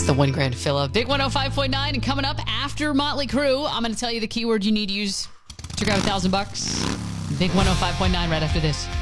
the 1 grand fill up. Big 105.9, and coming up after Motley Crue, I'm going to tell you the keyword you need to use to grab $1,000. Big 105.9 right after this.